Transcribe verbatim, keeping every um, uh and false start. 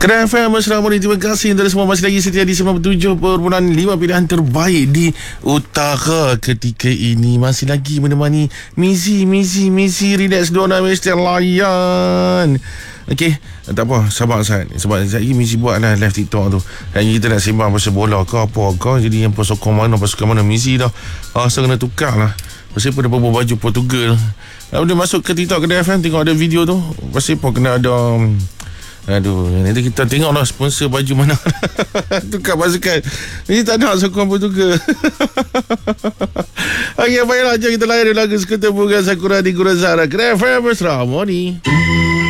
Kedai F M Mesra Murni, terima kasih untuk semua masih lagi setia di sembilan puluh tujuh perpuluhan lima pilihan terbaik di utara ketika ini. Masih lagi menemani Mizi, Mizi, Mizi relax dona mesti layan. Okey, tak apa, sabar Ustaz. Sebab sekejap lagi Mizi buat lah live TikTok tu. Dan kita nak sembang pasal bola ke apa ke. Jadi yang pesokong mana, pasukan mana Mizi dah rasa kena tukar lah. Pasal pun ada baju Portugal. Lalu dia masuk ke TikTok Kedai F M, tengok ada video tu. Pasal pun kena ada... Aduh, nanti kita tengok lah sponsor baju mana. Tukar pasukan. Ini tak nak sokong Portugal. Okey, baiklah, jom kita layan lagu Sekutu Bunga Sakura di Gurun Zara. Kedai F M Mesra Murni.